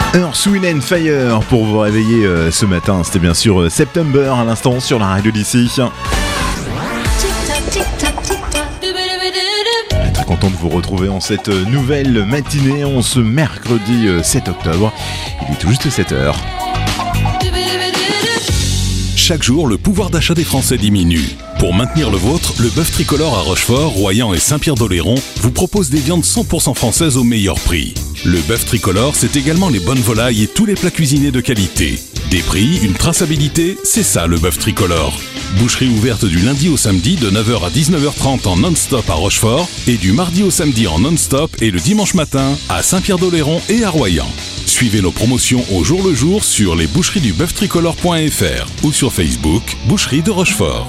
Earth, Wind and Fire pour vous réveiller ce matin. C'était bien sûr September à l'instant sur la radio d'ici. Très content de vous retrouver en cette nouvelle matinée en ce mercredi 7 octobre. Il est tout juste 7h. Chaque jour, le pouvoir d'achat des Français diminue. Pour maintenir le vôtre, le bœuf tricolore à Rochefort, Royan et Saint-Pierre-d'Oléron vous propose des viandes 100% françaises au meilleur prix. Le bœuf tricolore, c'est également les bonnes volailles et tous les plats cuisinés de qualité. Des prix, une traçabilité, c'est ça le bœuf tricolore. Boucherie ouverte du lundi au samedi de 9h à 19h30 en non-stop à Rochefort et du mardi au samedi en non-stop et le dimanche matin à Saint-Pierre-d'Oléron et à Royan. Suivez nos promotions au jour le jour sur lesboucheries-du-bœuf-tricolore.fr ou sur Facebook, Boucherie de Rochefort.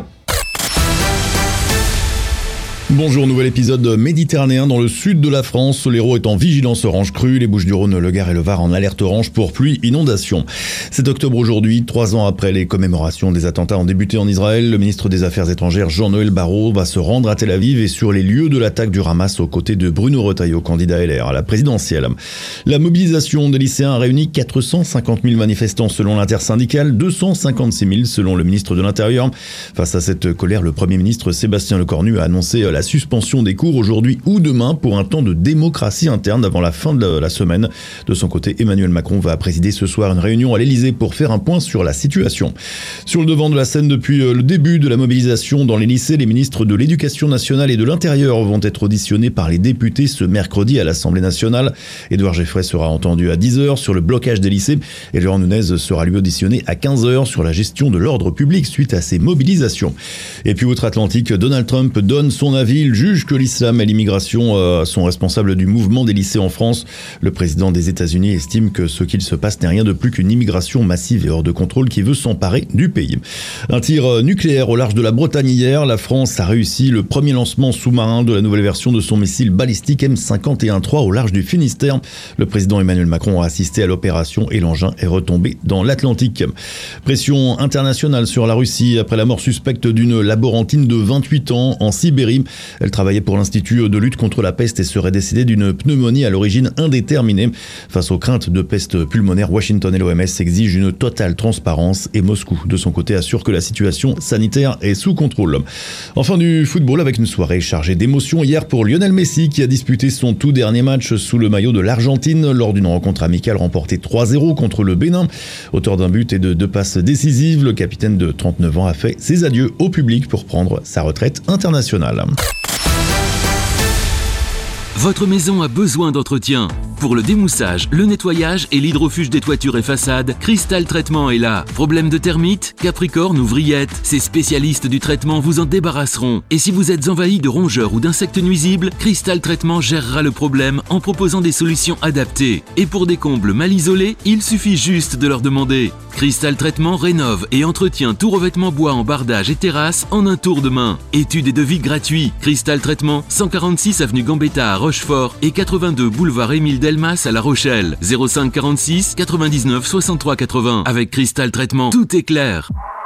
Bonjour, nouvel épisode méditerranéen dans le sud de la France. L'Hérault est en vigilance orange crue, les Bouches-du-Rhône, le Gard et le Var en alerte orange pour pluie, inondation. 7 octobre aujourd'hui, 3 ans après les commémorations des attentats ont débuté en Israël, le ministre des Affaires étrangères Jean-Noël Barrot va se rendre à Tel Aviv et sur les lieux de l'attaque du Hamas aux côtés de Bruno Retailleau, candidat LR à la présidentielle. La mobilisation des lycéens a réuni 450 000 manifestants selon l'intersyndicale, 256 000 selon le ministre de l'Intérieur. Face à cette colère, le Premier ministre Sébastien Lecornu a annoncé la suspension des cours aujourd'hui ou demain pour un temps de démocratie interne avant la fin de la semaine. De son côté, Emmanuel Macron va présider ce soir une réunion à l'Elysée pour faire un point sur la situation. Sur le devant de la scène depuis le début de la mobilisation dans les lycées, les ministres de l'Éducation nationale et de l'Intérieur vont être auditionnés par les députés ce mercredi à l'Assemblée nationale. Édouard Geffray sera entendu à 10h sur le blocage des lycées et Laurent Nunez sera lui auditionné à 15h sur la gestion de l'ordre public suite à ces mobilisations. Et puis outre-Atlantique, Donald Trump donne son avis. Il juge que l'islam et l'immigration sont responsables du mouvement des lycées en France. Le président des États-Unis estime que ce qu'il se passe n'est rien de plus qu'une immigration massive et hors de contrôle qui veut s'emparer du pays. Un tir nucléaire au large de la Bretagne hier. La France a réussi le premier lancement sous-marin de la nouvelle version de son missile balistique M51-3 au large du Finistère. Le président Emmanuel Macron a assisté à l'opération et l'engin est retombé dans l'Atlantique. Pression internationale sur la Russie après la mort suspecte d'une laborantine de 28 ans en Sibérie. Elle travaillait pour l'Institut de lutte contre la peste et serait décédée d'une pneumonie à l'origine indéterminée. Face aux craintes de peste pulmonaire, Washington et l'OMS exigent une totale transparence et Moscou, de son côté, assure que la situation sanitaire est sous contrôle. Enfin du football avec une soirée chargée d'émotions hier pour Lionel Messi qui a disputé son tout dernier match sous le maillot de l'Argentine lors d'une rencontre amicale remportée 3-0 contre le Bénin. Auteur d'un but et de 2 passes décisives, le capitaine de 39 ans a fait ses adieux au public pour prendre sa retraite internationale. Votre maison a besoin d'entretien. Pour le démoussage, le nettoyage et l'hydrofuge des toitures et façades, Cristal Traitement est là. Problème de termites, capricorne ou vrillettes, ces spécialistes du traitement vous en débarrasseront. Et si vous êtes envahi de rongeurs ou d'insectes nuisibles, Cristal Traitement gérera le problème en proposant des solutions adaptées. Et pour des combles mal isolés, il suffit juste de leur demander. Cristal Traitement rénove et entretient tout revêtement bois en bardage et terrasse en un tour de main. Études et devis gratuits. Cristal Traitement, 146 avenue Gambetta à Rochefort et 82 boulevard Émile Delmas à La Rochelle. 05 46 99 63 80. Avec Cristal Traitement, tout est clair.